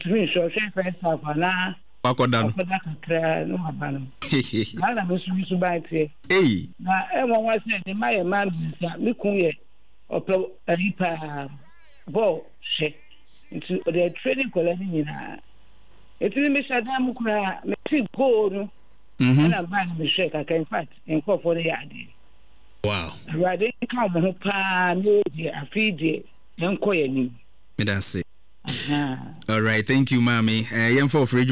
between short first half and Wakodano. No Habano. I was to buy it. Hey. Now, everyone was saying, my man, Mikuye, or a ripa ball shake into the trading collecting. It is Mr. Damukra, Mr. Gold, and I'm buying the shake. I can fight and call for the idea. Wow. I didn't come home, I feed it, and coin. That's it. All right, thank you, Mommy. I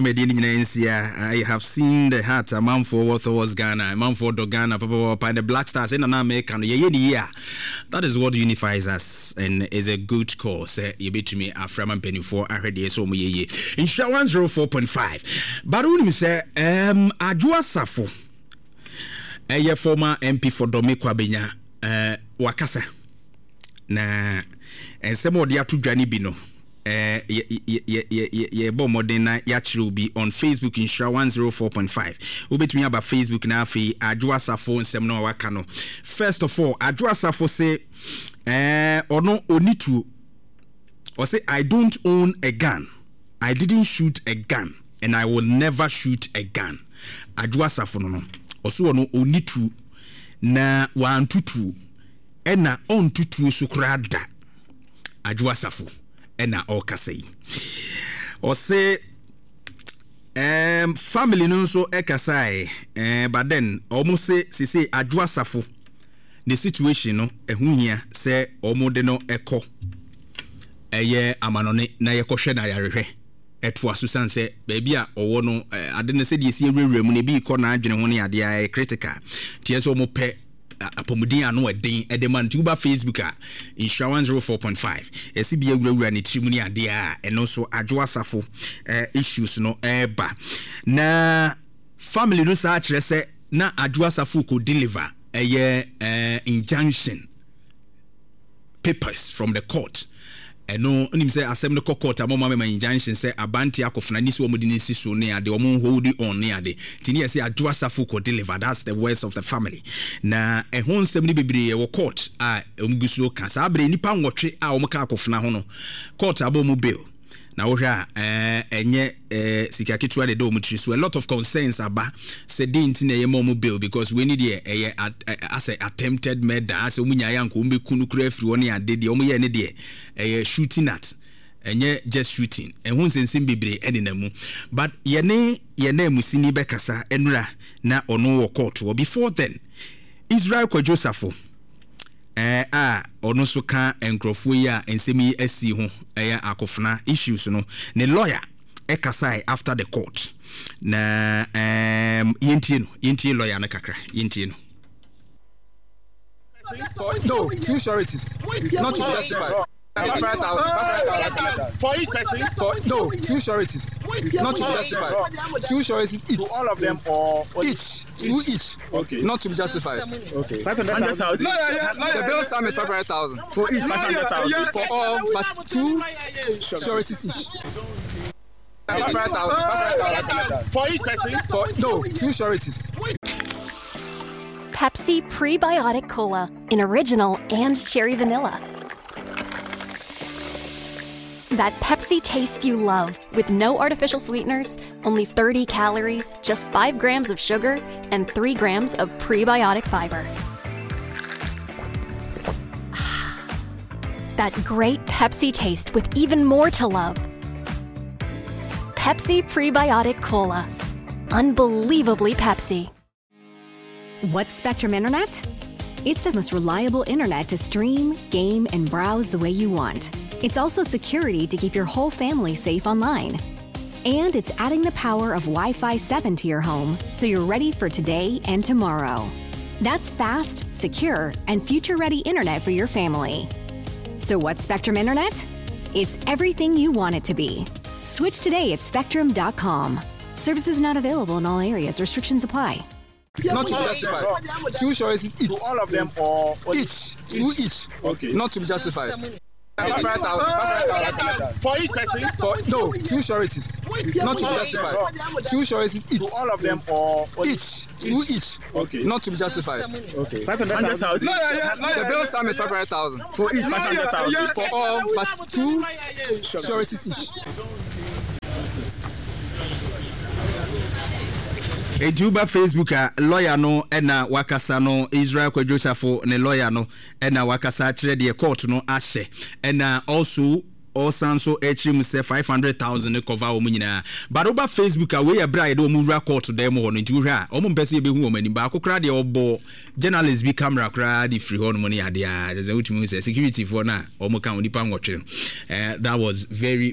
have seen the heart, a man for what was Ghana, a man for Dogana, Papa, and the Black Stars in an American. Yeah, that is what unifies us and is a good cause. You bet me a Framan penny for I heard so me ye. In Sha 104.5. Baruni say, Ajua Safo, a former MP for Domekwa Benya, Wakasa. Na, and some of the Atujani Bino. Modena Yachiru be on Facebook in Sha 104.5. Ubet me about Facebook na fi Ajua Safo nsemno wakano. First of all, Ajua Safo say ono onitu or say I don't own a gun. I didn't shoot a gun and I will never shoot a gun. Ajua Safo no. Oso ono onitu na wantutu ena on tutu sukrada. Ajua Safo ena okasei or say family no so ekasai but then almost say Ajua Safo the situation no ehu hia say omode no eko eye amanone na yekohwe na yarehwe eto asusan say baby a owo no ade ne say de esi ewrewre mu ne bi ko na adwene ho ne ade a critical tie so mo pe apomudi anu eden edeman tuba Facebook a in Sha 104.5 esi bia wura ne trimuni ade a eno so Ajua Safo issues no eba na family no sa kire se na Ajua Safo ko deliver injunction papers from the court. No, onim say asem no court amoma me injunction say abanti akofna ni so omudi nsi so ne ade omo hold on ne ade tini say Ajua Safo ko deliver. That's the words of the family. Na ehon sem ni bebre wo court a omguso ka sa abre nipa nwotwe a omka akofna ho no court abomu bail na wo hwa enye sika kitwa de do mutri so a lot of concerns aba say dint na yemo bail because we need here as attempted murder as omunya yanko ombekunu kura afri woni ade de omo ye ne de shooting at enye just shooting ehun sensim bebre eninamu but yene musini bekasa enura na ono wo court wo before then Israel Kwadwo Safo ono so ka enkrofo yi a ensemi asi ho akofna issues no ne lawyer ekasai after the court na yentie lawyer na kakra yentie no no two sureties not to justify for each person no two sureties not to justify two sureties each to all of them or each two each okay not to be justified okay 500,000 the bill sum is 500,000 for each 500,000 for all but two sureties each 500,000 for each person for no two sureties. Pepsi Prebiotic Cola in original and cherry vanilla. That Pepsi taste you love with no artificial sweeteners, only 30 calories, just 5 grams of sugar, and 3 grams of prebiotic fiber. That great Pepsi taste with even more to love. Pepsi Prebiotic Cola. Unbelievably Pepsi. What's Spectrum Internet? It's the most reliable internet to stream, game, and browse the way you want. It's also security to keep your whole family safe online. And it's adding the power of Wi-Fi 7 to your home so you're ready for today and tomorrow. That's fast, secure, and future-ready internet for your family. So what's Spectrum Internet? It's everything you want it to be. Switch today at spectrum.com. Services not available in all areas. Restrictions apply. Not to be justified. Two choices each. To all of them or each. Two each. Okay. Not to be justified. 500,000 for each person. For no two sureties. Not to be justified. Two sureties each. To all of them or each. Two each. Okay. Not to be justified. Okay. 500,000. The bill sum is 500,000 for each. 500,000 for all, but two sureties each. Ejuba Facebook a lawyer no ena wakasa no Israel Kwadwosafo ne lawyer no ena wakasa kire de court no ahye ena also so HM say 500,000 cover o munyina baroba Facebook a we ya bra ye do mu court dem ho no nti wo hwa o mu mpese be hu o mani ba akokra de obo journalist bi camera kra de free ho no money ade a ze wutumi say security for na o mu kan onipa nwotwe that was very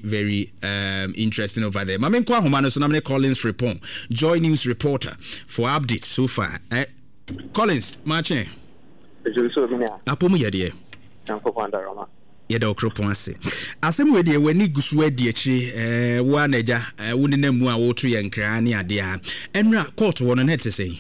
interesting over there mamen kwa homa no so na me Collins Fripon Joy News reporter for updates so far Collins mache apomu yede yeda okropon ase asem we de wani gusu adi akire wo anaja wo ne namu a wo to ye nkra ne ade a enra court wo no net say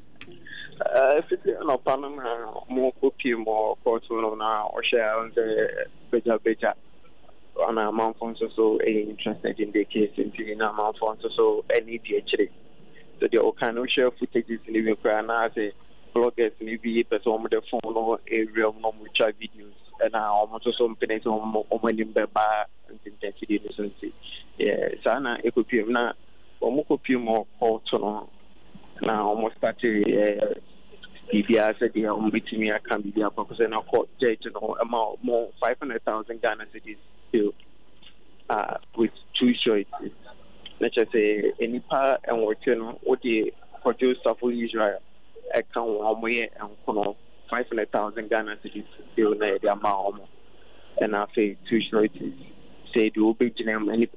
fiti no panam mo kopi mo court no na o share on the beja ana man phone so interested in the case in na man phone so any di akire so the kind of share footages in the nkra na say bloggers ni bi person mo the phone no area no mo cha videos and almost some pennies on money by intensity. Yeah, Sana Ecopium na Omocopium or Porto now almost started DBS at the Ombitimia can be a purpose and a court judge amount more 500,000 Ghana cities still with 2 choices. Let's just say any part and working what the produce of Israel account 1 way and 500,000 Ghana cities still na the amount and I say 2 choices say the big name any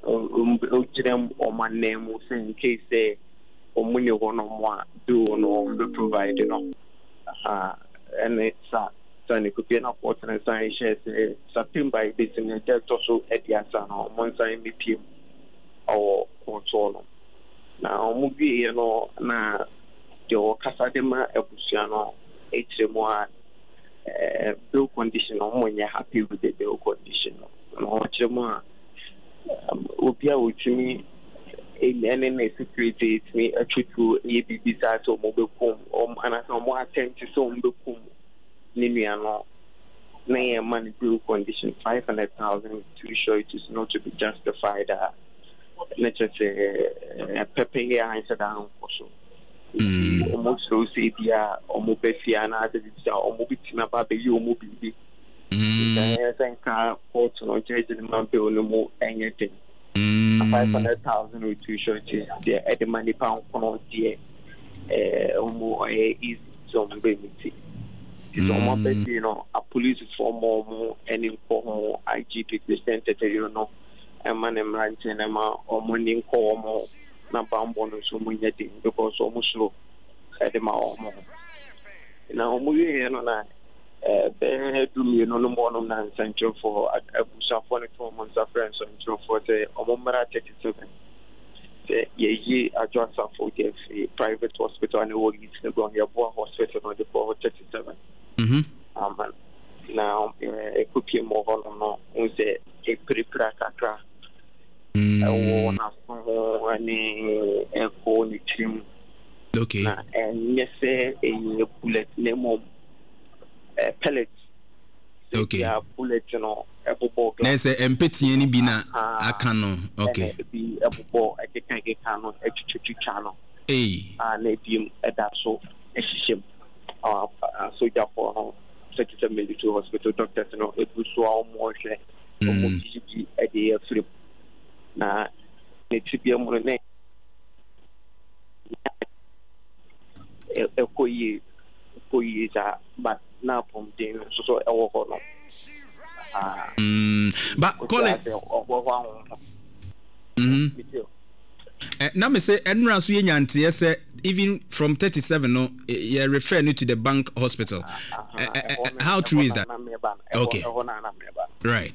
or my name will say in case they or money one do no be provided no and it's so it could be an opportunity sign shares something by this in the also at the answer no one sign BP or so now movie you know na the Casadema Ebusiano HMO bill condition when you're happy with the bill condition. HMO Opia with me in security it's me a trip to ABB side or mobile home and I some more attempt to some book Nimiano nay money bill condition 500,000 to show it is not to be justified let's just say Pepe answer down also. Almost so say dia omobefia na de bisa omobitima ba be yo mobibi senka court no judge the man be no mo anything 500,000 with 2 shorties there at the money pound kono there omo is some benefit is omo be you know a police for more any for IGP president you know and man em ranting em omo nin ko omo na bambo no so munya thing because almost slow at the mouth now we no na be do me no more no na central for abusa for 4 months of friends central for the omomara 37 the ye adjust for the private hospital and all is the go your hospital on the 37 now it could be more no we say a prepare kakra okay. And yes, a bullet name pellets. Okay. Bullet, you know, a ball. There's a empty any bina a cannon. Okay. Be a ball, I can get cannon, a channel. Hey. And a beam at that so a ship. So therefore, 37 military hospital doctors, you know, it was so more a day of flip. Na netibia mo ne koyi za but na pom den so e wo ho no but Colin na me say enra so yenyantie say even from 37 no you refer to the bank hospital how true is that okay right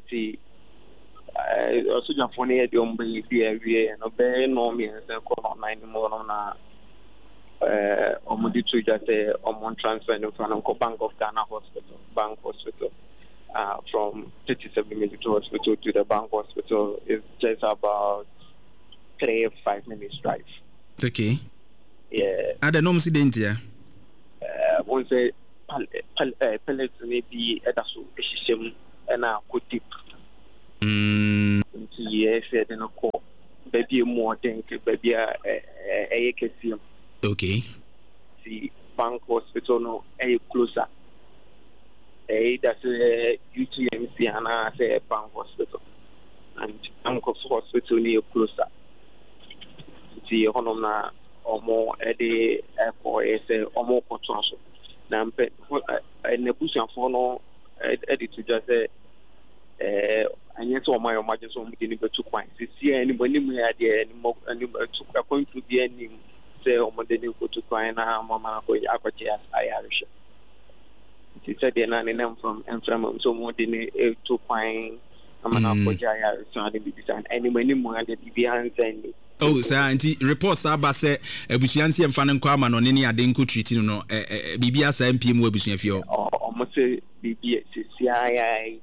also just for near the umbrella and obey no me and call 9 more na omudi to just on transfer from Bank of Ghana hospital from 37 minutes hospital to the bank hospital is just about 3-5 minutes drive. Okay. Yeah. Ada no incident here. Once pellets maybe edaso eshisem na ko deep. Yes, I don't know. baby more think baby a KCM. Okay. The bank hospital no a closer. That's a UTMC and I say bank hospital. And bank hospital near closer. The honor or more at the airport is or more potential. Now, and the push and follow edited just and yet, all my emergency on beginning to point. This year, anybody may have the more and you took point to the ending, say, on the new go to Quina, Mamma, Aquatias, Irish. She said, the name from Amsterdam, so more than a 2 pine, Amana, starting to design any many more than the answer. Oh, sir, anti reports are basse, a Busiansi and Fan Quaman on any adenco treating no BBS MPM Webusian Fio. Almost say BBCI.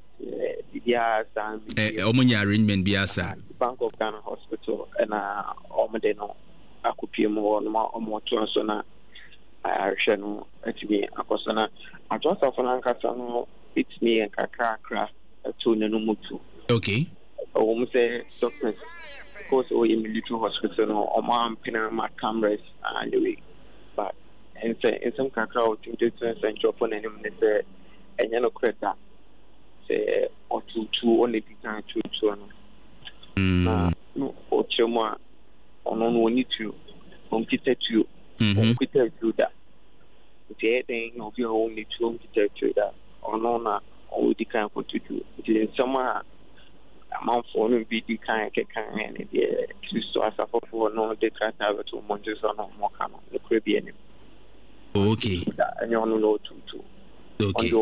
Omonya arrangement biasa Bank of Ghana Hospital and Omedeno Akupim or more so na Irishano at me Akosana. I just often Ankasano, it's me and Kakra to Nenumutu. Okay. Almost say doctors, of course, or in military hospital or Mam Pinama cameras anyway. But in some Kakra, and Japan and you know, credit. Or two only design to no or chema on need to compete to that. The of your only to that or no or the kind of to do it in summer amount for be the kind and so as a for no they can't have it to Montes on more kind of the Caribbean. Okay, and you know to. Okay.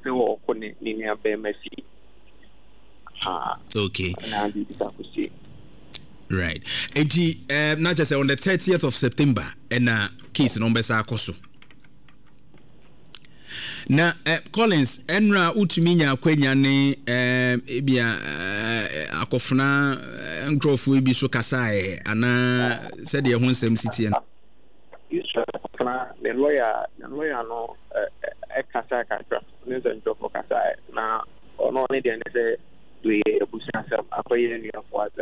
Okay. Right. And not just on the 30th of September, and case number Sakoso. Now, Collins, Enra Utiminya Kwenyane, Ebia Akofna, Nkrofu Ibi Sokasai, and said the Honsem City. The lawyer no Kasa Katra, news and job for Kasa. Now, only then say, do a business of a year of water.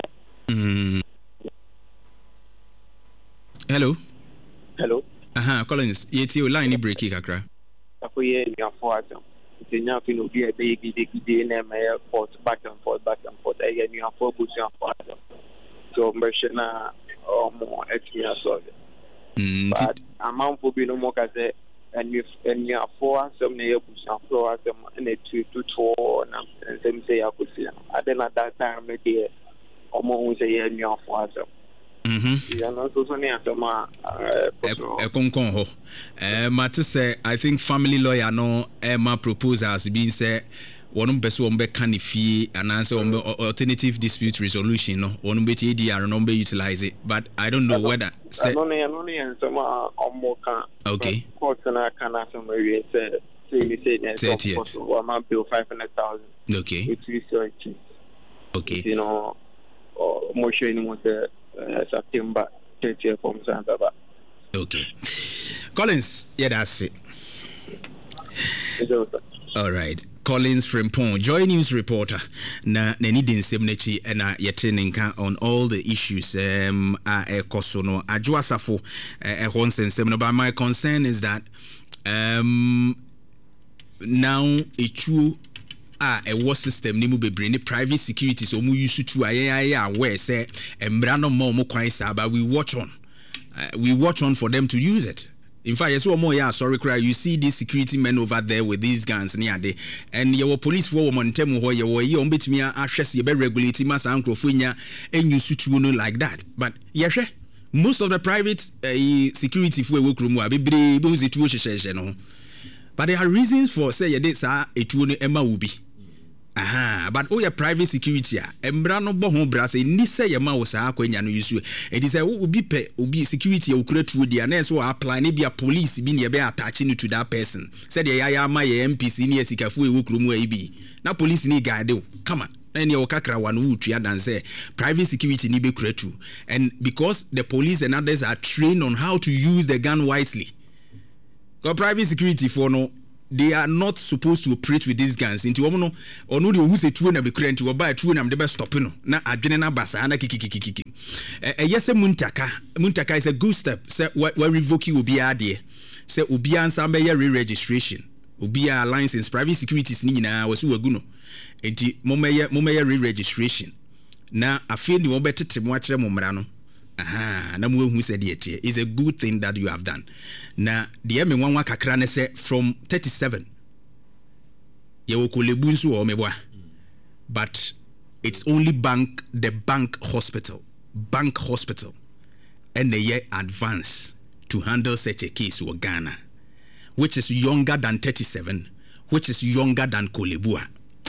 Hello. Hello. Collins, yet you line breaking Kakra. A year of water. It's enough to be a baby, name airport, back and forth, a year of 4 bushels of water. So, Mershana or more extra solid. But amount will be no more as a and you are for some neighbors and floor them and a 2 to 2 and them say I could see. I then at that time maybe almost a year and you are for them. You are not so near some a conco. Matter say, I think family lawyer no Emma proposals being said. One person be can fee and answer on alternative dispute resolution. No, one be TDR number utilize it, but I don't know whether. Only and some more can. Okay. Courts and I can ask somebody say one bill 500,000. Okay. It's research. Okay. You know, motion was September 30th from Santa. Okay. Collins, yeah, that's it. All right. Collins Frimpong, Joy News reporter. Na neni din semnechi na yeteninka on all the issues kosono adwasafo honsensem no, but my concern is that now a true a war system ni mu bebre ni private security so mu use to aye where say embra no mo kwan sa, but we watch on for them to use it. In fact, yes, one more sorry cry. You see these security men over there with these guns near there, and your police for woman temu ho you on bit me ashes you be regulate masa ankrofunya and you suit you like that. But yes, most of the private security for work room are be no. But there are reasons for say you did sa etuno Emma ubi. But your private security embra no bo ho bra say ni say ye ma wo sa akwanya no yusu it is obi security o kura tu dia na so apply na bia police bi ne be attach you to that person said ya ma ye MPC ni esikafu e wokru mu abi na police ni guide o kama na ne o kakra wa no wutua dan say private security ni be kura tu, and because the police and others are trained on how to use the gun wisely. Go private security for no they are not supposed to operate with these guns. Into omo no de who say true na be current we buy true na me be stop no na adwene na basa na kiki. Yes muntaka is a good step. Say we revoke you obi ade. Say obi ansa be re-registration. Obi a license private securities ni nyina wasu wagu no. Enti momeye re-registration. Na afie ni wo betete mo akere mo mra no. Na mu ehu said it is a good thing that you have done. Na the me wanwa kakra ne say from 37 ye wo kolebu nso o meboa, but it's only the bank hospital and they ye advance to handle such a case with Ghana, which is younger than 37, which is younger than kolebua.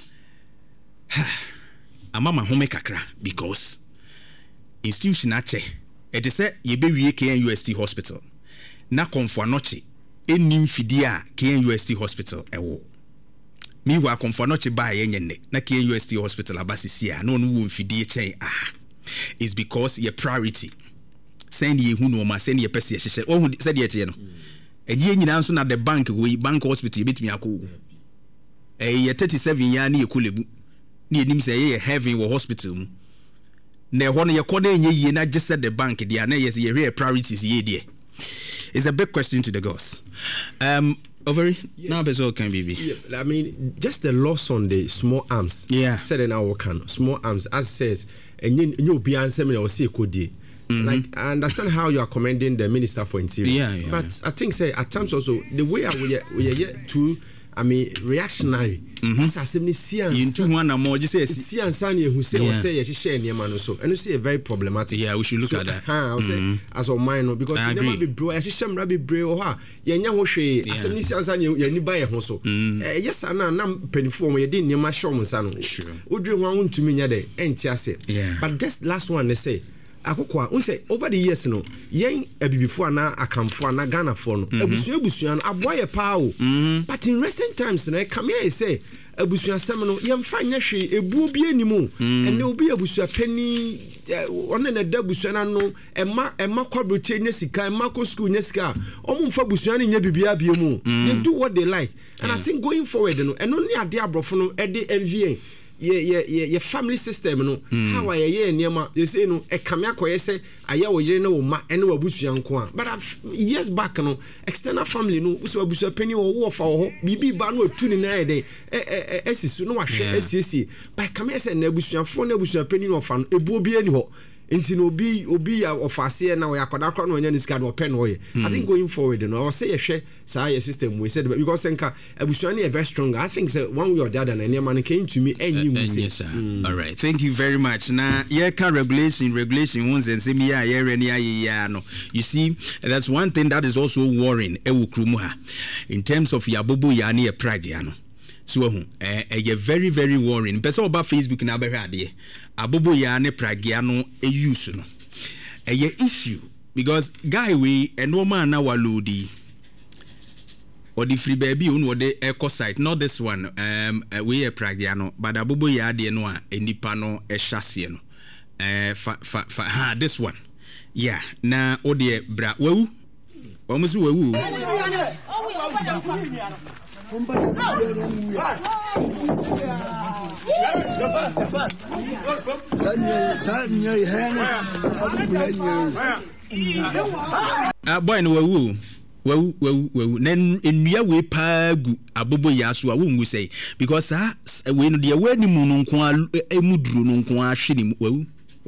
Amama home kakra because institution ache it is say ye be wie KNUST hospital na komfo anoche enim fidia KNUST hospital ewo mi wa komfo anoche ba ye nyenne na KNUST hospital abasisi a no wo mfidie chen is because your priority send ye hu no ma send ye pese ye hye o said ye tie no eje nyina nso na the bank hospital betimi akọ ye 37 ya na ye kolebu na enim say ye heaven wo hospital mu na hono ye kode enye yie na just said the bank dia na yes ye real priorities ye dia. It's a big question to the gods. Ovary now bezo can be. I mean just the loss on the small arms. Yeah. Said in our can small arms as says and you be answer me or say kodi. Like I understand how you are commending the Minister for Interior. Yeah. But I think say at times also the way we are yet to reactionary. As I say, into one or more, just say, see, and Sunny who say, or say, she share near man so, and you see a very problematic. Yeah, we should look at that. I'll say, as of mine, because you never be bro, as she sham rabbi bro, or her, Yanya Hoshe, as a Nissan, you buy a hoso. Yes, and I'm penny for you didn't near my show, son. Sure. Would you want to me, and yeah. But this last one, they say. Akokwa unse over the years no yen abibifo na akamfo na Ghana for no abusua no aboye pao but in recent times na come here say abusua sem no yemfa nya hwe ebuo bi animu ene obi abusua pani one na da abusua na no emma kwabroche nya sika emma ko school nya sika omumfa abusua no nya bibia bia mu they do what they like and I think going forward no eno ne ade abrofo no e de MVN your family system no how ye niema you say no e kamia koye say aya wo yire no wo ma ene wabusuan nko a but years back no external family no so wabusuan pani wo fa wo bibi ba no atu ni na ye esisu no wahwe asiesie by kamia say na abusuan fo na abusuan pani no fa no ebuo bi ani ho nti no obi ya ofase na we akoda kro no nya ni skad open no ye I think going forward no I say hwe say your system we said because senka abusuani is very strong. I think so one way or the other na any man came to me any yes sir. All right, thank you very much. Now yeah can regulation ones and say me ya reni ya no you see that's one thing that is also worrying ewukrumu in terms of yabobo ya na praje no so very very worrying person about Facebook na be hwade abobo ya ne pragia no use no issue because guy we no man na walodi or the free baby on the eco site not this one we pragia no but abobo ya de no a enipa no ehwase no this one yeah na ode bra wawu omusu wawu boy no wawu nen enua we paagu abobo ya so a wo ngu sei because we no de we ni mu no nko emuduro no nko ahwe ni wawu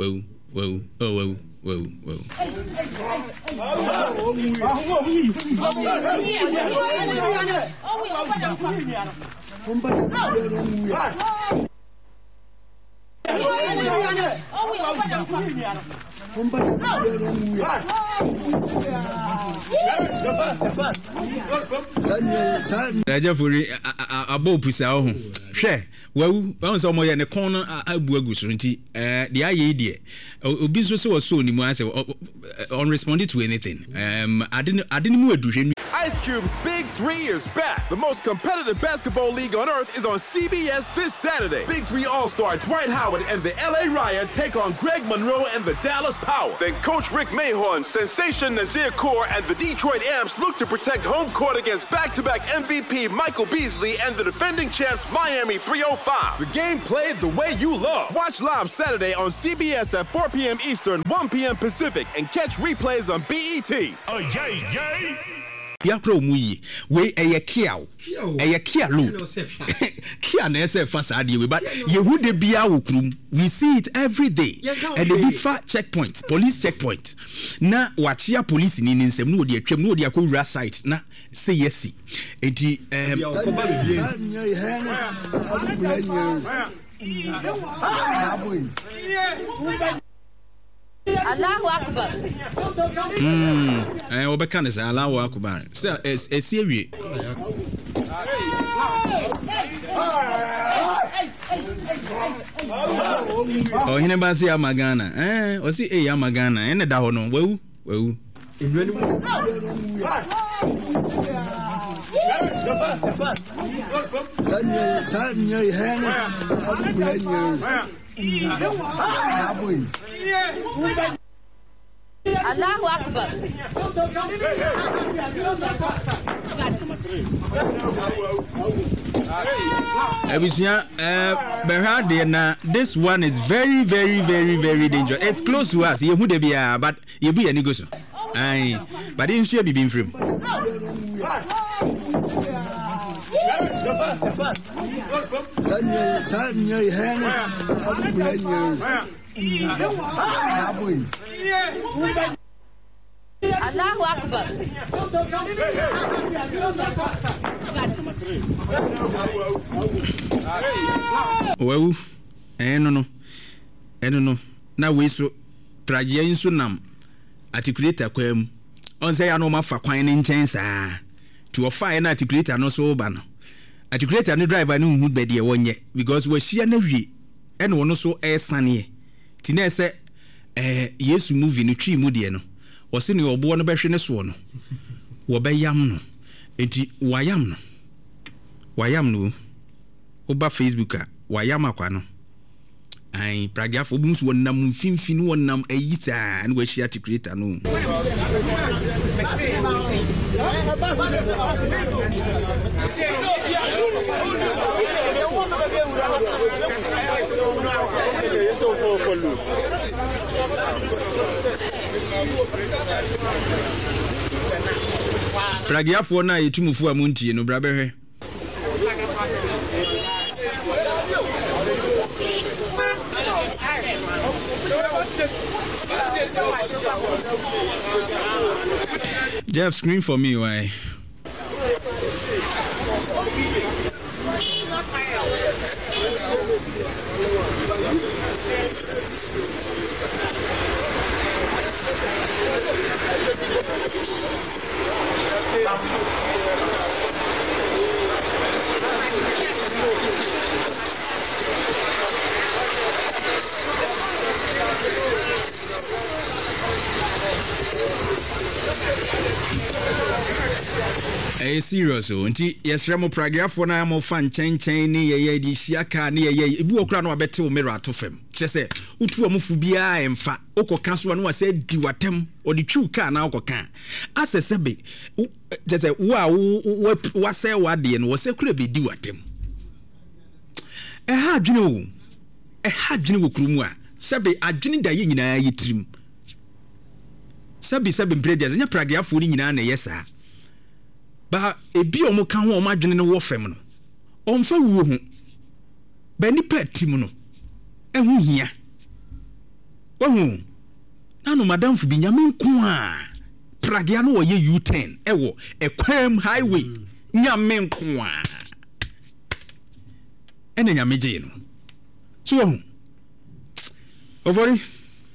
Raja furi abo pusa ho hwe wawu so mo ye ne kon no abu aguso nti de aye die obi so ni mu ase on responded to anything adeni mu aduhwe Cube's Big 3 is back. The most competitive basketball league on earth is on CBS this Saturday. Big 3 All-Star Dwight Howard and the LA Riot take on Greg Monroe and the Dallas Power. Then Coach Rick Mahorn, Sensation Nazir Kaur, and the Detroit Amps look to protect home court against back-to-back MVP Michael Beasley and the defending champs Miami 305. The game played the way you love. Watch live Saturday on CBS at 4 p.m. Eastern, 1 p.m. Pacific, and catch replays on BET. Oh, yay, yay! Yakro muyi we Kia load Kia na ese fasa ade we but yehu de bia wokrum we see it every day and the different checkpoint police checkpoint na wachia police ni nsem no de atwam no de akowura site na say yes enti Allahu Akbar. Obeka ne say Allahu Akbar. Say esiewie. Oh hine ba say amagana. O say amagana. Ene da ho no. Wewu. Allahu Akbar. This one is very, very, very, very dangerous. It's close to us. Yehu de bia, but yebu ya nigo so. But in sure be been free. Allahu Akbar. Well, no. Now we so tragia inso nam articulator kwam. On say no ma fa kwan ne nchen saa. To offer na articulator no so ba no. Articulator no driver no hu be de wonye because we shia na wie ene wono so sane ti na se Yesu movie no twi mu de no wo se ne obo no behwe ne so no wo be yam no enti wayam no oba Facebook a wayam akwa no ai pragiafo bunsu wonnam mfimfini wonnam ayita na we shia articulator no pragiafo na yetumufu amuntie no brabehwe Jeff, scream for me, why? Serious o nti yesre mo pragiafo na mo fan chen ni ye di shiaka ni ye ebu okura na wabete o mirror atofem kyese utu amufu bia emfa okoka so na wase di watem odi twu ka na okoka asesebe kyese wase wade no wase kura be di watem ha adwene wo kurumu a sebe adwene da ye nyina yitrim sebe mpredias nya pragiafo ni nyina na yesa ba ebi omo kan ho omo adwene no wo fem no omfa wuo hu ba ni patim no ehu hia wahu na no madam fu bi nyame nko a pragia no wo ye U10 ewo ekwam highway nyame nko a ene nyame je no so wahu ovori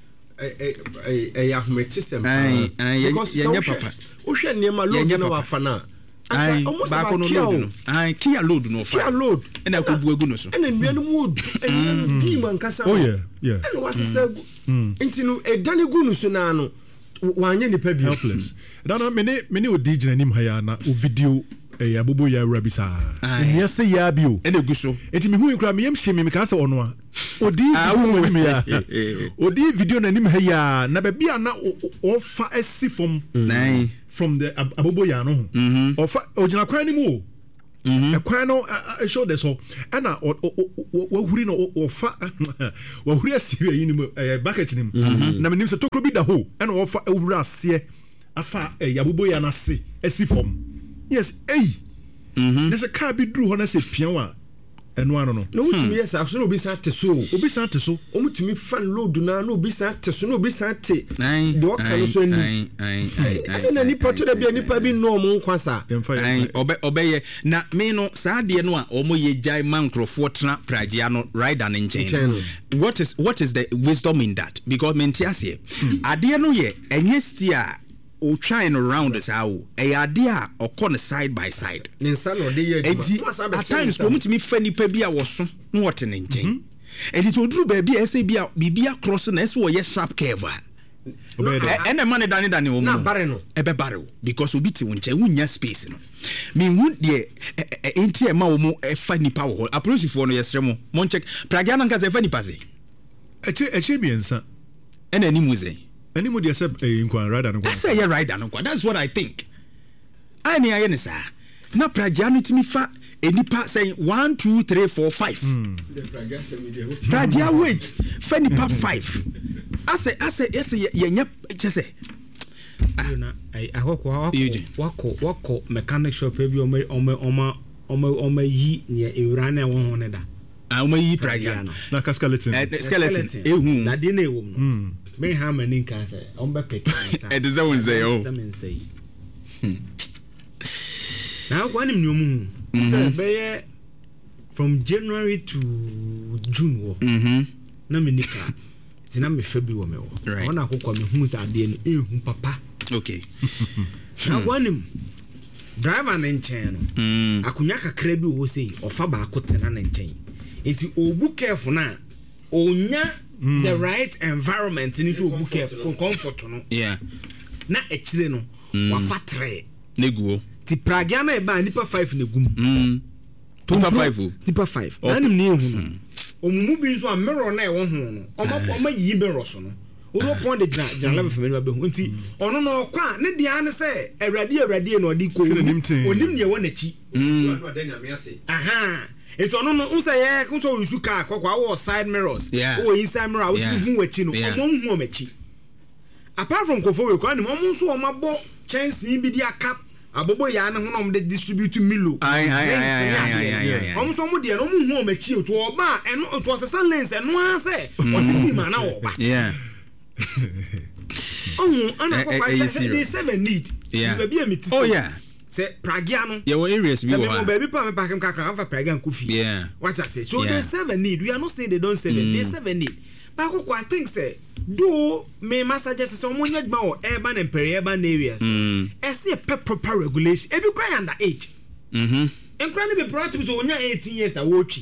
ahmetisem because ye papa ohwe niema lo na wafana baako no load no Kia load no fa ena ko bu egu no so ena nnuanu mu bi man kasa oh yeah ena wasesa enti no edane gu no so na no wanye nipa bi helpless dana mene odi gina nim ha ya na o video abobo ya wura bisa nia se ya bi o ene guso enti me hu nkura me yam hye me ka se ono a odi video me ya odi video na nim ha ya na ba bia na o fa asi from the abobo ya no o fa ogina kwan ni mu o kwan no show this so ana wahuri no o fa wahuri asi yi ni mu bucket ni na me nim se tokro bi da ho ana o fa awura ase afa abobo ya na se asi from yes there's a car be drew honest pianwa eno ano no wutumi yes aso no obi san te so omutumi fan load na no obi san te so no obi san te de o kan so ni na nipa to da bia nipa bi no mo nkwasa obeye na me no saa de no a omo ye jai mankrofo tena pragia no rider ne nchen what is the wisdom in that because mentiase ade no ye enye stia o trying around us how a idea or corner side by side at times for me to me funny pebia was no what an engine and it will do baby I say be a crossing as well yes sharp curve and the money done it barrel because we beat you space no me would ye ain't a mo a funny power approach for no yes mon check pragana has a funny passy a champions and any muse anybody accept a rider no that's a rider no that's what I think I near any sir na pragiano to me fa enipa saying 1 2 3 4 5 pragia wait fa nipa 5 I say yenya just say I wako mechanic shop bi o yi ne ewrane won ne da o yi pragia na skeleton ehu na de na ewo no me ha mani kan say on be pick it is always say oh now one him no say be from January to June wo na me nika tina me fa bi wo me wo ona akokwa me hu say ade no ehu papa okay now one him driver na nchen no akunya kakra bi wo say ofa ba akotena na nchen enti obu careful na onya the right environment in so book comfort no na echire no wa fatre neguo ti pragia na e ba nipa 5 negum nipa 5 nipa 5 nanim ne ehu no omumu bi so a mirror na e wo ho no oma yi be roso no o point de jana level family ba hu nti ono no kwa ne dia ne se awrade no odi ko onim ne wo na chi no da nyame ase aha it's on no unsa ye kunso yusu car kwakwa wo side mirrors wo inside mirror wo ti hu wachi no omo hu omachi apart from kofo we kwa ni omo nso o mabo chance bi dia cap abobo ya ne ho no de distribute milo omo so mo de no mo hu omachi to oba eno to osesa lens eno ase o ti si ma na wo ba ana kwakwa dey 7 need be a meet say pragiano yeah what areas we are baby pa me pack him kakra am for pragian kofi what I say so they 7 need we are not saying they don't 7 they 7 need but I think say do me massages so mo nya gba o urban and peri-urban areas e see a proper regulation e be cry under age en cry ni be brought to so nya 18 years that watch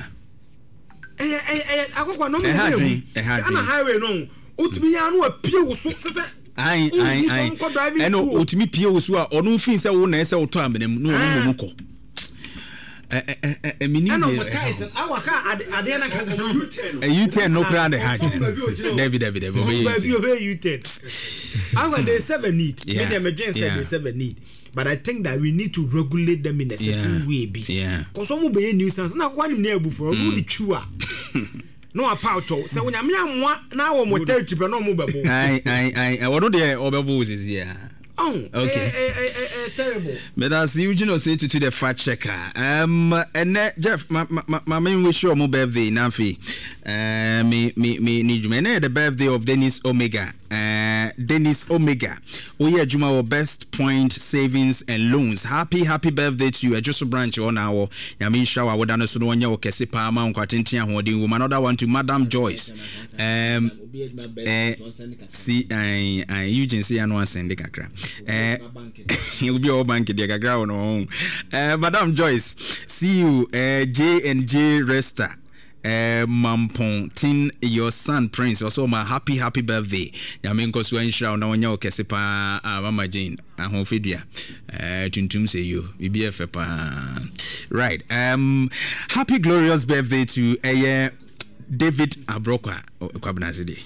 akokwa no me ana highway no utimi ya no apie wo so say ai eno otimi pie wosu a ono fin se wo na ese wo to amenam no ono mo ko mini eno mo kai se awaka ade na ka se no U10 no plan the hard David U10 awa they 7 need me dem again say they 7 need but I think that we need to regulate them in a certain way be cuz some be nuisance na kwa ni na ebu for no di twa no apauto se wonya me amwa na wo mo territory no mo bebo ai wono de obebo is here okay terrible but as you say to the fact checker and Jeff my main wish you my birthday nafi me need you the birthday of Dennis Omega Oye Juma our Best Point Savings and Loans. Happy birthday to you. I just branch on our Yami Shawa Wadana Sunonya or Kesipa Mount Quatintia Holding woman. Another one to Madam Joyce. See Eugene see and one send the kakra. You'll be all bank the Gagra no. Madam Joyce, see you J&J Resta. Mampong Tin, your son Prince, also my happy birthday. Yamenko Swanshaw, now on your Kesipa, Mama Jane, and Hofidia. Tuntum say you, BBF. Right. Happy glorious birthday to David Abroka. Kwabnazidi.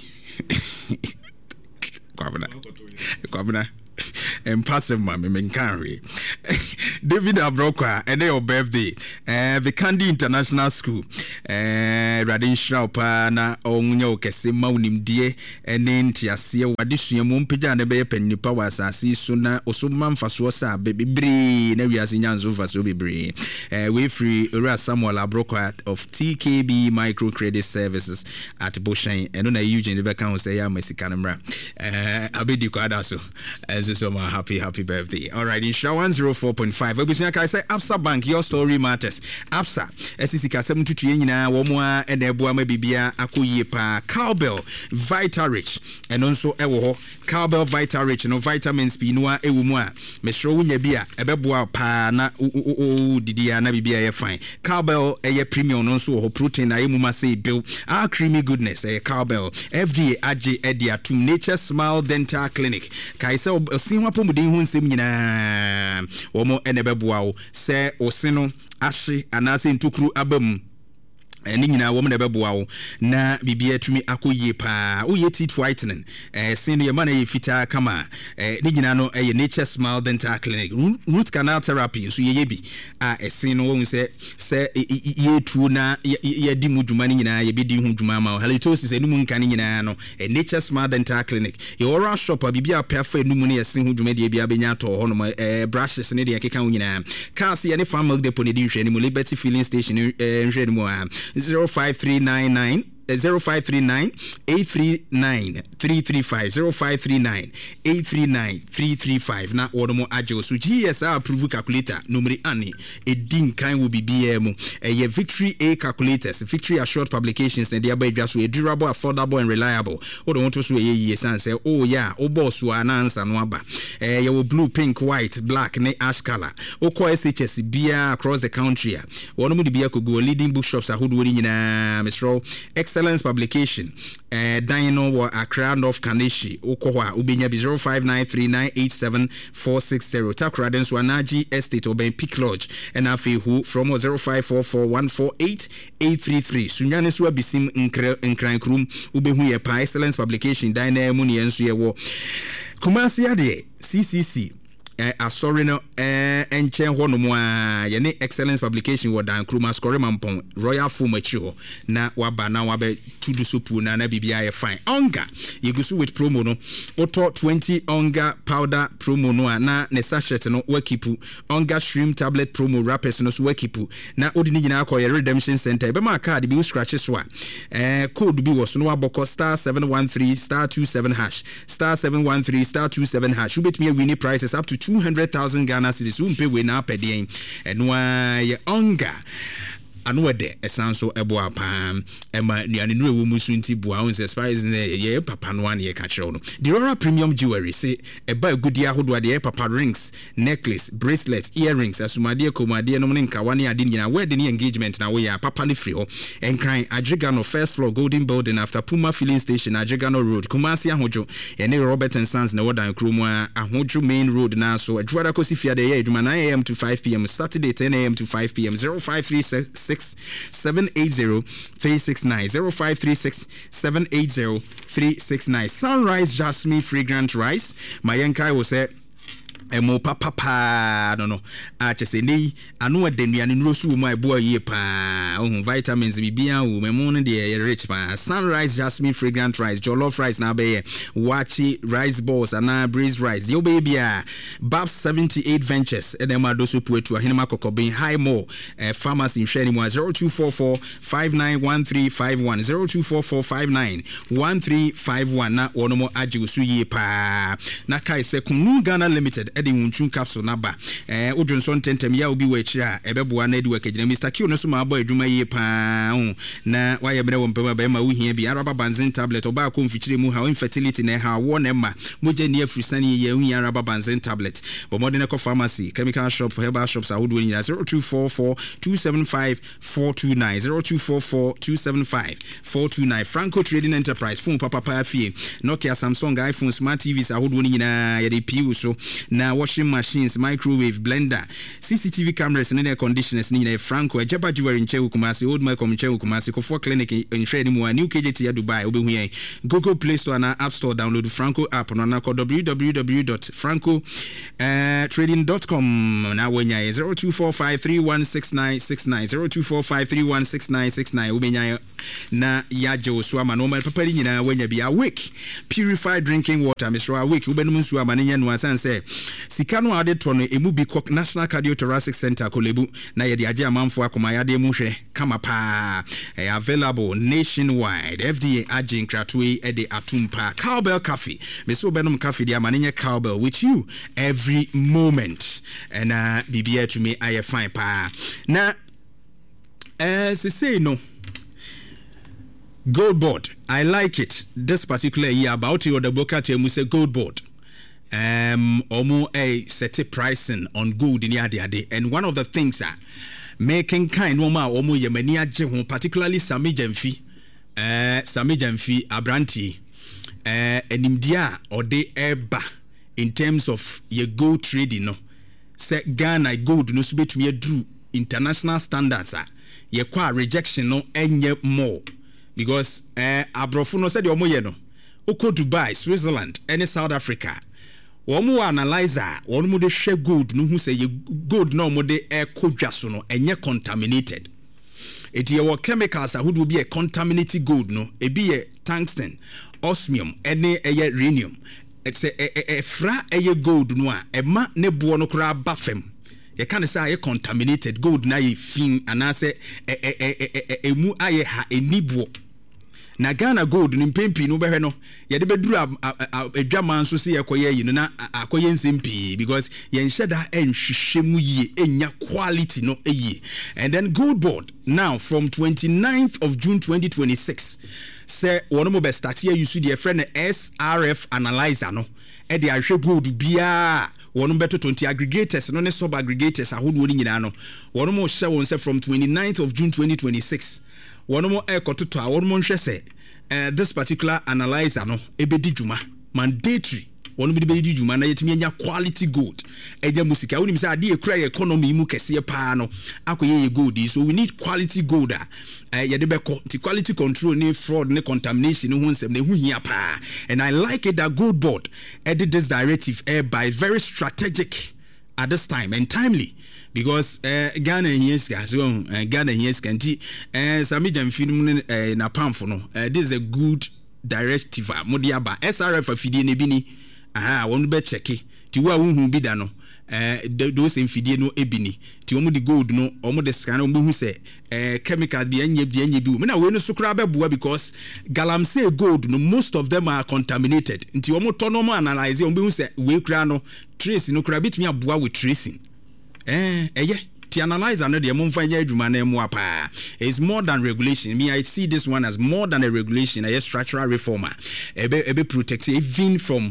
Kwabna. And Pastor Mammy Menkanri. David Abroka, and your birthday. The Candy International School. Radin Shaupa na Onyo Kesima Unimdie, and then Tiasia, Wadishia Mumpija and the Bepen Power Sassi Suna, Osumam Faswosa, Baby Bree, Nevias in Yanzuva Subi Bree. We free Ura Samuel Abroka of TKB Microcredit Services at Boshain, and on a Eugene Becan say, I'm Mexicanamra. Abidi Quadaso. So my happy birthday. All right, in show 104.5. Obisanya I say Absa Bank, your story matters. Absa, SCC 72 nyina wo mo a na eboa ma bibia akoyie pa. Cowbell Vita Rich and also ewo ho Cowbell Vita Rich no vitamins bi no a ewo mu a mesro wonya bi a ebeboa pa na didia na bibia ye fine. Cowbell eye premium no so ho protein na emu ma say bill our creamy goodness Cowbell FDA AJ Edia to Nature Smile Dental Clinic. Kai say osin wapo mudin hu nsem nyina omo enebeboa wo se osino ahye anase ntukuru abam eni nyina wo na beboa wo na bibia tumi akoyie pa wo ye teeth whitening sin ye man ye fita kama ni nyina no ye Nature Smile Dental Clinic root canal therapy so ye bi sin no wo se ye tu na ye di mudwuma ni nyina ye bi di hu dwuma ma halitosis enu mu nka ni nyina no Nature Smile Dental Clinic ye oral shop bibia perfect enu mu ne ye sin hu dwuma de bia benya to ho no brushes ne de keka hu nyina cars ye ne farm milk depot ne di hwe ni mu Liberty filling station hwe ni mu 05399 0539 839 335 0539 839 335 na wodomo ajo so GSR approve calculator numeri ani edin kan will be BM ye Victory A calculators Victory Assured Publications na dia ba edwa so durable affordable and reliable wodo want to so ye san say oh yeah o boss wa na answer no aba ye wo blue pink white black ne ash color o ko SHS bia across the country wono mu de bia ko go leading bookshops ahodo ni nyina Mr. Excellence Publication Dino or Accra North Kaneshi Okoha Ubenya 0593987460 Takradens Wanaji Estate Oben Peak Lodge and Afi who from 0544148833 Sunyane Swa Bisim Nkrank Room Ubehu ye pa Excellence Publication Dino Muni Ensu ye wo Kumasi ade CCC sorry no enchen ho no mo a ye ne Excellence Publication wo dan kruma score mampon Royal Foam achi ho na waba na wabe tudu sopu na bibia ye fine onga yegusu with promo no oto 20 onga powder promo no na ne sachet no wakipu onga shrimp tablet promo wrappers no so wakipu na odini nyina akoye redemption center be ma card bi scratch so a code bi wo so no aboko *713 *27 hash *713 *27 hash ubetimi win prices up to 200,000 Ghana cedis umpe we na pedien enwa ye onga anwede esanso ebo apa ema nuane no ewo musu nti bua on se spice ye papa no an ye ka kire no the Aurora Premium Jewelry say eba gudi ahodo ade papa rings necklace bracelets earrings asumade komade no nka wane ade nyina wedding engagement na we ya papa ne free ho enkran Adrigano first floor Golden Building after Puma filling station Adrigano Road Kumasi ahojo ye ne Robert and Sons na wodan kromu ahojo main road na so adwada kosi fiade ye adwuma 9 am to 5 pm Saturday 10 am to 5 pm 0536 780 369 0536 780 369 Sunrise Jasmine fragrant rice Mayenkai will say emo papa no chese nei anu adenuane nrosu wo mu aibo aye pa vitamins bibia wo memo no de rich pa Sunrise Jasmine fragrant rice jollof rice na be wachi rice balls and braised rice yo baby Babs 78 Ventures edema doso puetu ahinema kokobin high more pharmacy in share ni 0244 591351 0244 591351 na wono mo ajiusu ye pa na kai se kunu Ghana Limited de wunchun capsule naba odwonso ntentem ya obi wa akira ebeboa na edi wa kagina Mr. Q no so ma abo adwuma yie pa na waye bre wo mpema ba ma wohia bi araba banzin tablet oba ko mfikyire mu ha infertility na ha wo na ma moja ni afrisani ye hu araba banzin tablet bo modern co pharmacy chemical shop herbal shops ahodo ni 0244275429 0244275429 Franco Trading Enterprise phone papa afie Nokia Samsung iPhone smart TVs ahodo ni nyina ye de piu so na washing machines microwave blender CCTV cameras and air conditioners ni nyina Franco Ejaba Jewelry nche Kumasi Old Malcolm nche Kumasi Kofo Clinic in Trade mu New KJT ya Dubai obehu yen Google Play Store na App Store download Franco app na call www.francotrading.com na wenya 0245316969 0245316969 ubenya na yaje osua ma no ma papa nyina wenya bia Awake purified drinking water Mr. Awake ubenum nsu amanenya no asanse sika no ade to no emu bi National Cardiothoracic Center Kolebu na yede age amanfo akoma yade mu hwe kama pa available nationwide FDA aging kratwe ede atumpa Cowbell Coffee Mr. Benum Coffee dia manenya Cowbell with you every moment and bibia to me I fine pa na say no gold board I like it this particular year about your the book at you say gold board omo a set pricing on gold in yade and one of the things are making kind woman omo yemani agye ho particularly Sami Jamfi Abranti enimdia ode eba in terms of your gold trading no say Ghana gold no so betumi adru international standards ye kwa rejection no enye more because abrofo no said omo ye no oko Dubai Switzerland any South Africa womu analyzer womu de share gold no hu say ye gold no mo de kodwa so no enye contaminated it ye wo chemicals ahodo bi e contaminated gold no e bi ye tungsten osmium any rhenium it's a fra gold no a ma ne bo no kura bafem ye kan say ye contaminated gold na ye fin anase emu aye ha enibo na Ghana gold ni mpempi no behwe no ye de beduru adwaman so se ye koye yi no na akoye nsempi because ye nhyeda enhwehwemu yi enya quality no eyi and then gold board now from 29th of June 2026 say one mo be start here you see the friend SRF analyzer no e de ahwe gold bia one beto 20 aggregators no ne sub aggregators ahodo ni nyina no one mo hye won say from 29th of June 2026 one more ekototo a one more hwese this particular analyzer no ebedi djuma mandatory one be bedi djuma na yetimi anya quality gold eja musika woni misa ade ekura economy mu kese pa no akoye gold so we need quality gold yede beko the quality control ni fraud ni contamination no hunsem na hu hia pa and I like it that gold board edit this directive by very strategic at this time and timely because Ghana yes guys Ghana yes kanti Sami Jamfi na pamfo no this is a good directive modiaba SRF afidie ne bini wonu be checke ti wa hu bi da no those infidie no ebini ti omo the gold no omo the scan omo hu se chemical bi anye bi me na we no sukura be boa because galamsey gold no most of them are contaminated nti omo to no mo analyze omo hu se we kura no trace no kura bitimi aboa with tracing the analyzer no the mumfanya adwuma na emu apa is more than regulation. Me I see this one as more than a regulation, a structural reformer. Ebe protect even from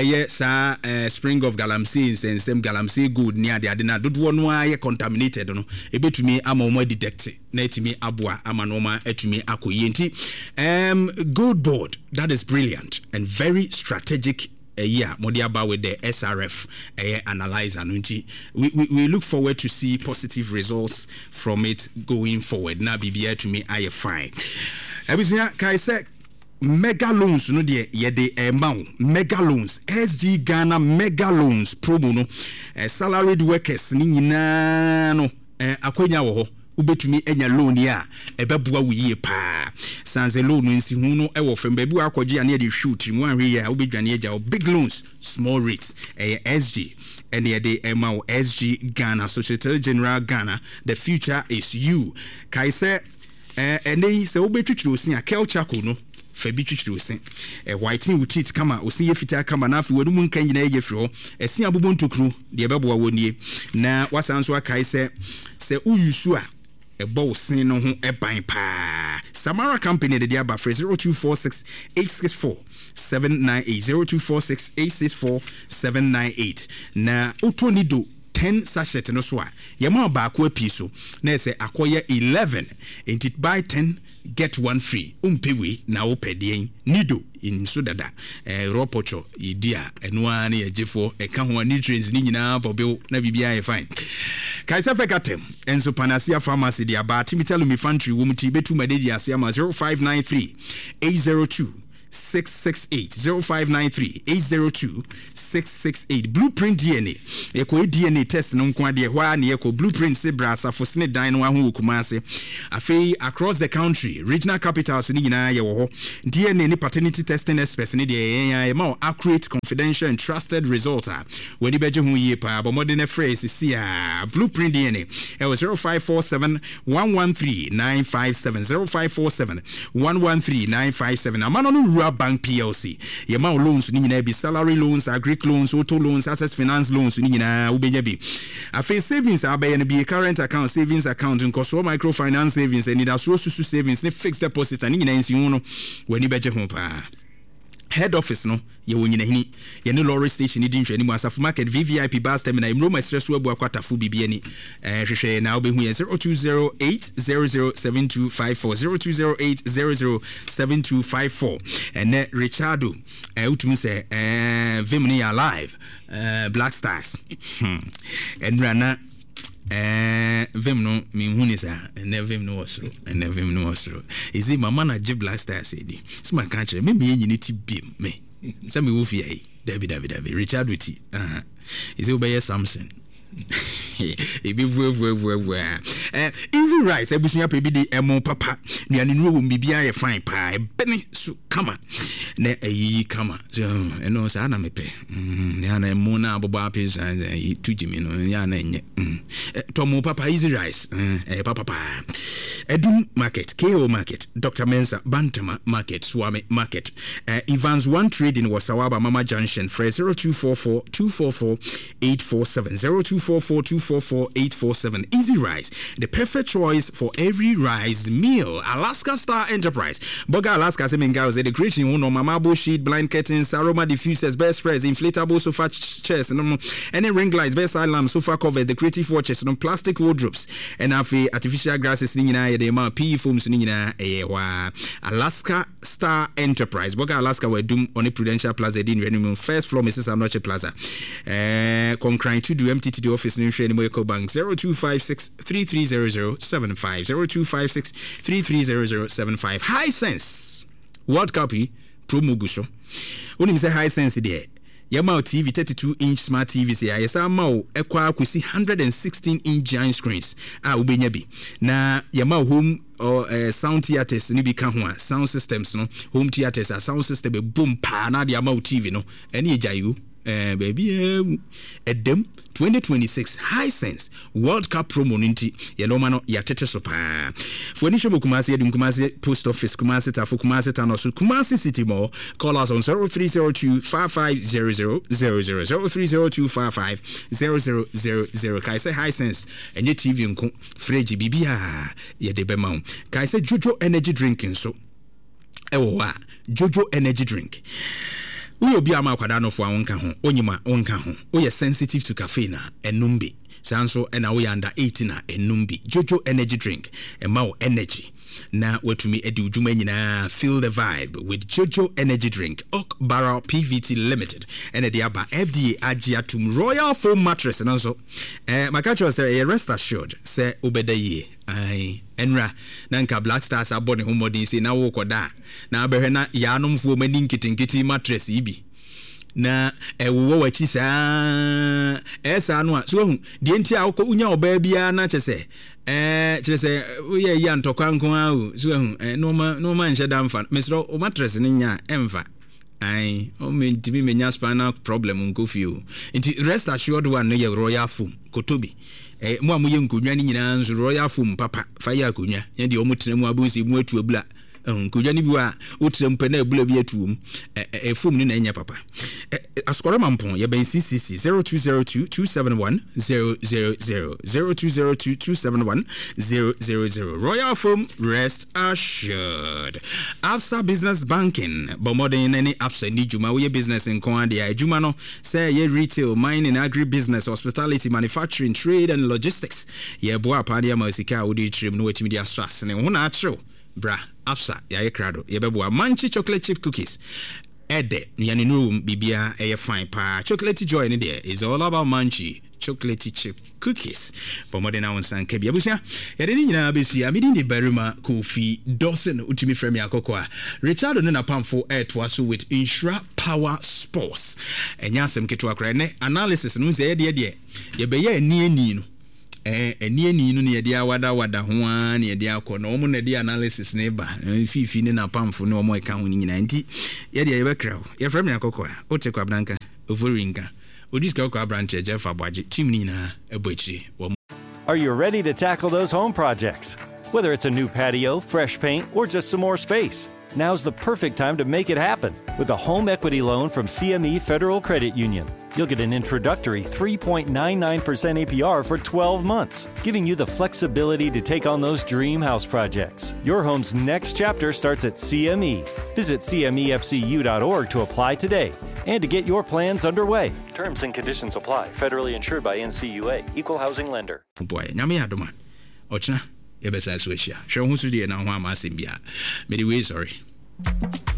spring of galamsey and same galamsey good near the adena dodo no aye contaminated no ebe tumi ama detect na etimi aboa ama no ma etumi akoye nti gold board that is brilliant and very strategic Modiaba with the SRF analyzer. We look forward to see positive results from it going forward. Now BBI to me I fine. Ebisia kai say mega loans no de yede mega loans SG Ghana mega loans promo no salaried workers ni nyina no akwanya wo ho ubetumi enya loan ya ebeboa wuye pa sanze loan nsi hu no ewo fem babu akogye ane de shoot mu anhwe ya ubedwane eja big loans small rates SG and the SG Ghana Societe General Ghana the future is you kai say ene se ubetwitwiro sin a culture ko no fa bi twitwiri osi whitening with teeth kama osi ye fita kama na afi wadu mu nkan nyina ye firi ho esi abobon tokru de beboa wonie na wasanso akai se uyusu a ebo sin no ho eban pa Samara company de dia ba 0246 864 798 0246 864 798 na utonido 10 sachet no so a yema ba ko apiso na say akoye 11 and it buy 10 get one free umpewe na opedien nido in so dada ropocho idia eno na yegefo eka ho nutrients ni nyina bobel na bibia e fine kaisa fekatem enso Panacea pharmacy dia ba timitelu mi fantry wo muti betu madedi ase ama 0593 802 668 0593 802 668 Blueprint DNA eko DNA test no nko ade hwa na eko Blueprint se brasa fosne dan no ahu okumase afei across the country regional capitals ni nyina ye wo ho DNA ni paternity testing experts ni de ya ma accurate confidential and trusted results when ibeje hu ye pa bo modern phrase si Blueprint DNA e was 0547 113 957 0547 113 957 amano no Bank PLC yema loans ni nyina bi salary loans agric loans auto loans access finance loans ni nyina ubenya bi afi savings abaye no bi current account savings account nkoso microfinance savings and ida so susu savings ni fixed deposit ni nyina nsi hu no wani beje ho pa head office no ye wonyina hini ye ne lorry station di nhwani mu Asafo Market VVIP bus terminal Roma Express abu akwatafo bibia ni hwehwe na obehu ye 0208007254 0208007254 and Richardo utumi se Vimni alive Black Stars and rana vim no me hunisa and vim no wasro and vim no wasro is it mama na je Black Stars edi sima kan kire me nyiniti biem me say me wo fie David Richard Witty is it obey Samson ebi vu easy rice ebusunya pe bi di emo papa nuane no wo bibia ye fine pa bene so kama na ayi kama so eno sa na mepe ya na emo na aboba pesa tujimi no ya na enye tomo papa easy rice papa Edum Market, KO Market, Dr. Mensa, Bantama Market, Swami Market, Evans One Trading was Sawaba Mama Junction, Fresh 0244 244 847 0244 244 847. Easy Rice, the perfect choice for every rice meal. Alaska Star Enterprise, Boga Alaska Semenga, the creation one Mama sheet, blind curtains, aroma diffusers, best spreads, inflatable sofa chairs, any ring lights, best alarm, sofa covers, the creative watches, plastic wardrobes, and artificial grasses. The ma PE forms ni nyina wa Alaska Star Enterprise Boga Alaska we dum on a Prudential Plaza din renew first floor Mrs. Anoche Plaza concurrent to do MTT office in Eco Bank 0256 330075 0256 330075 High Sense World Cup promo guso oni say High Sense there Yamau TV 32-inch smart TV say ayesa mau ekwa kwesi 116-inch giant screens ubenya bi na Yamau home or sound theaters ni bi ka ho sound systems no home theaters sound system be boom pa na de Yamau TV no ene ejayu baby edem 2026 High Sense World Cup promo ninti ye no ma no ya tete so pa for ni shemo Kumasi edum Kumasi post office Kumasi Tafo Kumasi Tanoso Kumasi City Mall call us on 0302 5500 0302 5500 kai say High Sense enye TV nko fridge bibia ye de bema kai say Jojo energy drinking so ewo Jojo energy drink we obi ama kwada no fo awonka ho onyima onka ho we are sensitive to caffeine enumbi sanso na we under 18 enumbi Jojo energy drink emao energy na watumi edi ujuma nyina feel the vibe with Jojo energy drink Oak Barrel PVT Limited and the aba FDA agiatum Royal Foam mattress and also makacho say rest assured say obedaye ai enra nanka Black Stars abone homodin say na wo koda na abehwe na yanomfo mani nkitinkiti mattress ibi na ewo wachi sa esa no so hu de nti a wo unya oba bia na chese chese we ya ntokwanko awu so hu no ma nche damfa mesro o mattress ni nya emfa ai o me ntimi menya spinal problem nkofio nti rest assured one no ye Royal Foam kotobi mo amoye nkonwa ni nyina nso Royal Foam papa fa ya akonwa ye de o mutena mu abonsi mu atu abula nkudwa ni bi wa wotrem pe na ebula bi atuom efom ni na enya papa askore mampon ye ben CCC 0202 271 000 0202 271 000 Royal Foam, rest assured. Absa Business Banking but more than any Absa ni juma we business in Kwandia juma no say ye retail, mining, agribusiness, hospitality, manufacturing, trade and logistics ye boa pandia masika udi trim no wetimi dia stress ne ho na achro bra Absa ya ye krado ye beboa manchi chocolate chip cookies ede yani no bibia e fine pa chocolate joy in there is all about manchi chocolate chip cookies for more than now san kebi abusia yede ni nyina besu ya midi de barima Kofi Dawson utimi frame akokwa Richard no na pamfo to aso with Insura Power Sports enya asem keto akra ne analysis no se ye be ye ani no eni no ne yede awada ho an yede akọ no mo na de analysis ne ba fifi ne na pamfo ne omo eka ho nyina nti yede ye be kraw ye frame akokwa o te kwa blanka ovoringa. Are you ready to tackle those home projects? Whether it's a new patio, fresh paint, or just some more space, now's the perfect time to make it happen with a home equity loan from CME Federal Credit Union. You'll get an introductory 3.99% APR for 12 months, giving you the flexibility to take on those dream house projects. Your home's next chapter starts at CME. Visit cmefcu.org to apply today and to get your plans underway. Terms and conditions apply. Federally insured by NCUA. Equal housing lender. Boy, nyame adoma. Ochna, yebesa swesha. Show hu su de na ho ama asembia. Me the way sorry.